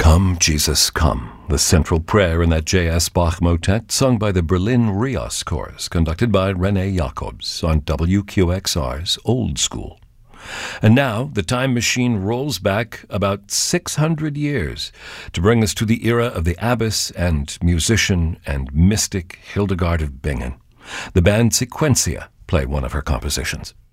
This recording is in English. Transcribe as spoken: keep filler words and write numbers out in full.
Come, Jesus, come, the central prayer in that J S. Bach motet sung by the Berlin Rios Chorus, conducted by Rene Jacobs on W Q X R's Old School. And now the time machine rolls back about six hundred years to bring us to the era of the abbess and musician and mystic Hildegard of Bingen. The band Sequentia play one of her compositions.